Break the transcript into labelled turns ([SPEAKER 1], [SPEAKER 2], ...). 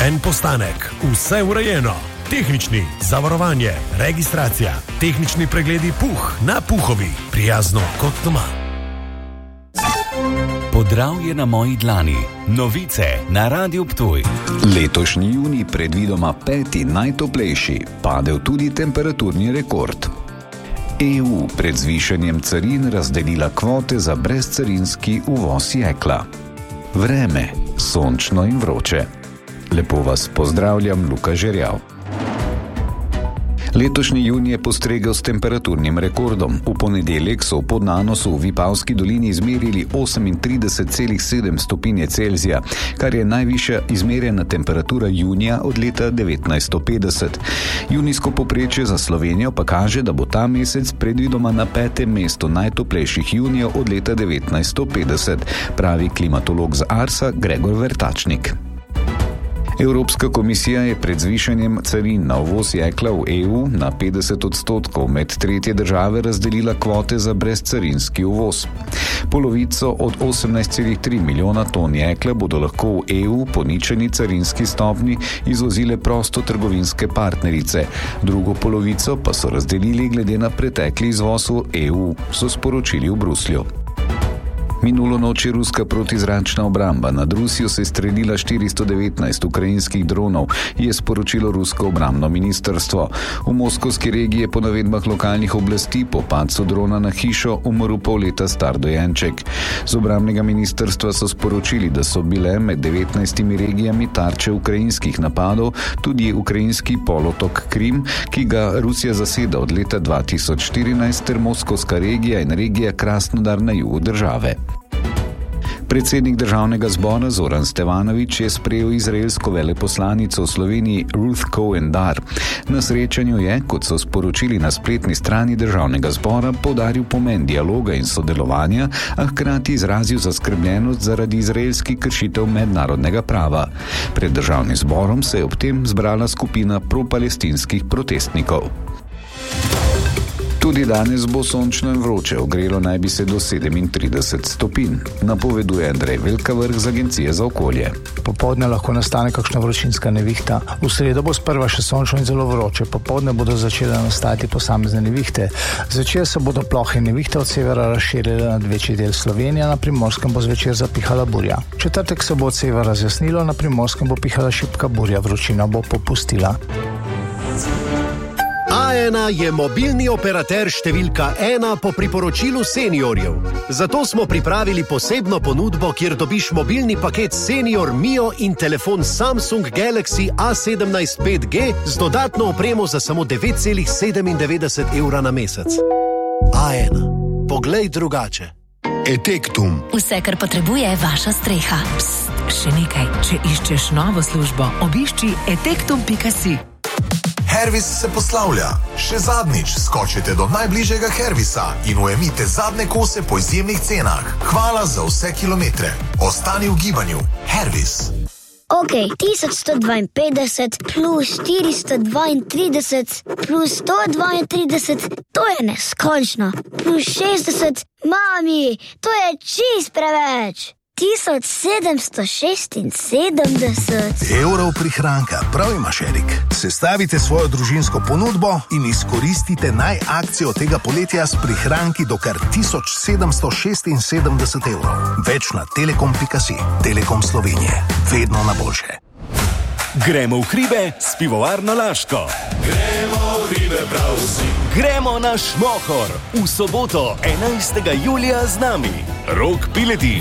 [SPEAKER 1] En postanek, vse urejeno. Tehnični, zavarovanje, registracija, tehnični pregledi na Puhovi, prijazno kot doma.
[SPEAKER 2] Podravje na moji dlani. Novice na Radiu Ptuj.
[SPEAKER 3] Letošnji junij predvidoma 5. najtoplejši, padel tudi temperaturni rekord. EU pred zvišanjem carin razdelila kvote za brezcarinski uvoz jekla. Vreme, sončno in vroče. Lepo vas pozdravljam, Luka Žerjav. Letošnji junij je postregel s temperaturnim rekordom. V ponedeljek so v Podnanosu v Vipavski dolini izmerili 38,7 stopinje Celzija, kar je najvišja izmerjena temperatura junija od leta 1950. Junijsko povprečje za Slovenijo pa kaže, da bo ta mesec predvidoma na 5. mestu najtoplejših junijev od leta 1950, pravi klimatolog z Arsa Gregor Vertačnik. Evropska komisija je pred zvišanjem carin na uvoz jekla v EU na 50% med tretje države razdelila kvote za brezcarinski uvoz. Polovico od 18,3 milijona ton jekla bodo lahko v EU po ničelni carinski stopnji izvozile prostotrgovinske partnerice, drugo polovico pa so razdelili glede na pretekli izvoz v EU, so sporočili v Bruslju. Minulo noč je ruska protizračna obramba nad Rusijo sestrelila 419 ukrajinskih dronov, je sporočilo rusko obrambno ministrstvo. V moskovski regiji je po navedbah lokalnih oblasti po padcu drona na hišo umrl pol leta star dojenček. Z obrambnega ministrstva so sporočili, da so bile med 19 regijami tarče ukrajinskih napadov tudi ukrajinski polotok Krim, ki ga Rusija zaseda od leta 2014, ter moskovska regija in regija Krasnodar na jugu države. Predsednik državnega zbora Zoran Stevanović je sprejel izraelsko veleposlanico v Sloveniji Ruth Cohen-Dar. Na srečanju je, kot so sporočili na spletni strani državnega zbora, poudaril pomen dialoga in sodelovanja, a hkrati izrazil zaskrbljenost zaradi izraelskih kršitev mednarodnega prava. Pred državnim zborom se je ob tem zbrala skupina propalestinskih protestnikov. Tudi danes bo sončno in vroče, ogrelo naj bi se do 37 stopinj, napoveduje Andrej Velkavrh z Agencije za okolje.
[SPEAKER 4] Popoldne lahko nastane kakšna vročinska nevihta. V sredo bo sprva še sončno in zelo vroče, popoldne bodo začele nastati posamezne nevihte. Zvečer se bodo plohe in nevihte od severa razširile nad večji del Slovenije, na Primorskem bo zvečer zapihala burja. V četrtek se bo od severa razjasnilo, na Primorskem bo pihala šibka burja, vročina bo popustila.
[SPEAKER 5] A1 je mobilni operater številka 1 po priporočilu seniorjev. Zato smo pripravili posebno ponudbo, kjer dobiš mobilni paket Senior Mio in telefon Samsung Galaxy A17 5G z dodatno opremo za samo 9,97 evra na mesec. A1. Poglej drugače.
[SPEAKER 6] Etektum.
[SPEAKER 7] Vse, kar potrebuje vaša streha. Psst, še nekaj. Če iščeš novo službo, obišči etektum.si.
[SPEAKER 6] Hervis se poslavlja. Še zadnjič skočite do najbližjega Hervisa in ujemite zadnje kose po izjemnih cenah. Hvala za vse kilometre. Ostani v gibanju. Hervis.
[SPEAKER 8] Ok, 1152 plus 432 plus 132, to je neskončno. Plus 60, mami, to je čist preveč. 1776
[SPEAKER 9] evrov prihranka, prav imaš, Erik. Sestavite svojo družinsko ponudbo in izkoristite akcijo tega poletja s prihranki do kar 1776 evrov. Več na telekom.si. Telekom Slovenije. Vedno na boljše.
[SPEAKER 2] Gremo v hribe s pivovarno Laško.
[SPEAKER 1] Gremo v hribe prav vsi.
[SPEAKER 2] Gremo na Šmohor. V soboto 11. julija z nami Rok Piletič,